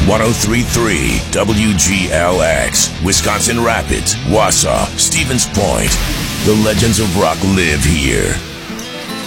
1033 WGLX, Wisconsin Rapids, Wausau, Stevens Point. The legends of rock live here.